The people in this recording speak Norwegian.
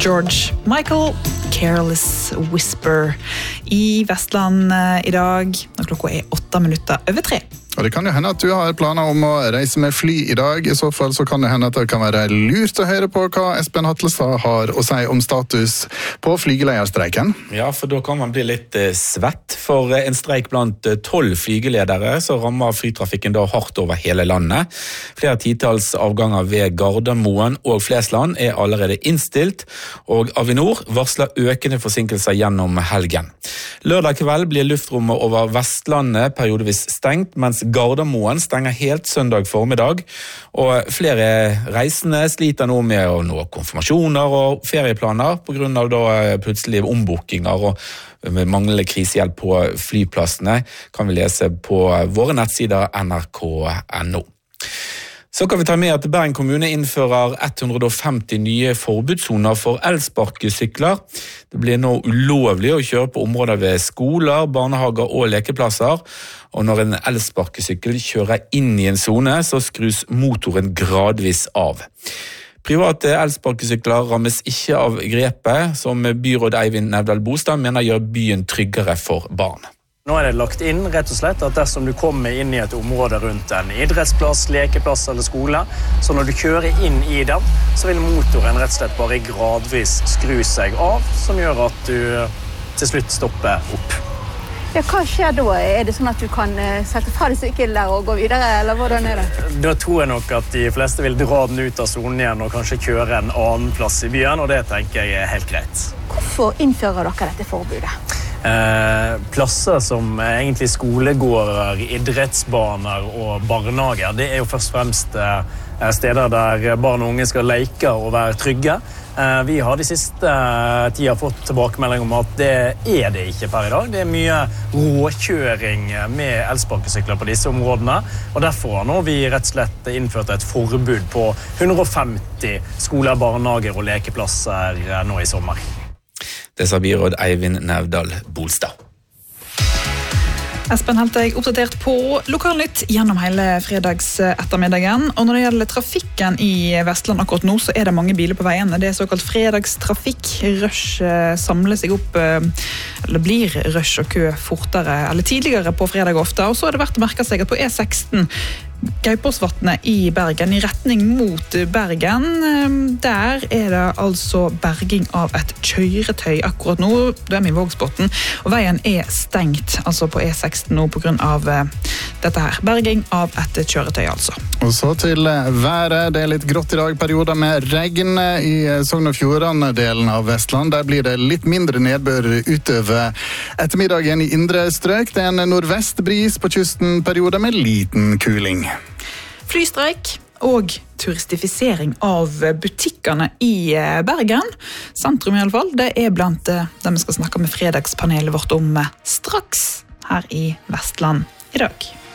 George Michael, Careless Whisper I Vestland I dag, når klokka 8:08. Og det kan jo hende at du har planer om å reise med fly I dag. I så fall så kan det hende at det kan være lurt å høre på hva Espen Hatlestad har å si om status på flygeleierstreiken. Ja, for da kan man bli litt svett. For en streik blant 12 flygeledere så rammer flytrafikken da hardt over hele landet. Flere titalls avganger ved Gardermoen og Flesland allerede innstilt, og Avinor varsler økende forsinkelser gjennom helgen. Lørdag kveld blir luftrommet over Vestlandet periodevis stengt, mens Gardermoen stenger helt søndag formiddag, og flere reisende sliter nå med å nå konfirmasjoner og ferieplaner på grunn av da plutselige ombookinger og manglende krisehjelp på flyplassene, kan vi lese på våre nettsider nrk.no. Så kan vi ta med at Bergen kommune innfører 150 nye forbudssoner for elsparkesykler. Det blir nå ulovlig å kjøre på områder ved skoler, barnehager og lekeplasser. Og når en elsparkesykkel kjører inn I en zone, så skrus motoren gradvis av. Private elsparkesykler rammes ikke av grepet, som byråd Eivind Nevdal Bolstad mener gjør byen tryggere for barn. Nå det lagt inn rett og slett at dersom du kommer inn I et område rundt en idrettsplass, lekeplass eller skole, så når du kjører inn I den, så vil motoren rett og slett bare gradvis skru seg av, som gjør at du til slutt stopper opp. Ja, hva skjer da? Det sånn at du kan sette fra deg sykkelen der og gå videre, eller hvordan det? Da tror jeg nok at de fleste vil dra den ut av zonen igjen og kanskje kjøre en annen plass I byen, og det tenker jeg helt greit. Hvorfor innfører dere dette forbudet? Plasser som egentlig skolegårder, idrettsbaner og barnehager, det jo først og fremst steder der barn og unge skal leke og være trygge. Vi har de siste tida fått tilbakemelding om at det det ikke per I dag. Det mye råkjøring med elsparkesykler på disse områdene, og derfor har nå vi rett og slett innført et forbud på 150 skoler, barnehager og lekeplasser nå I sommer. Det sa byråd Eivind Nevdal Bolstad. Espen holdt deg oppdatert på Lokalnytt gjennom hele fredags ettermiddagen. Og når det gjelder trafikken I Vestland akkurat nå, så det mange biler på veien. Det såkalt fredagstrafikk. Rush samler seg opp, eller blir rush og kø fortere, eller tidligere på fredag ofte. Og så det verdt å merke seg at på E16 Gaupåsvatnet I Bergen I retning mot Bergen, der det altså berging av et kjøretøy akkurat nå. Da vi I Vågsbotn, og veien stengt altså på E16 nå på grunn av dette her. Berging av et kjøretøy altså. Og så til været. Det litt grått I dag, perioder med regn I Sogn og Fjordane-delen av Vestland. Der blir det litt mindre nedbør utover ettermiddagen I indre strøk. Det en nordvestbris på kysten, perioder med liten kuling. Flystreik og turistifisering av butikkene I Bergen. Sentrum I alle fall. Det blant det vi skal snakke med fredagspanelet vårt om straks her I Vestland I dag.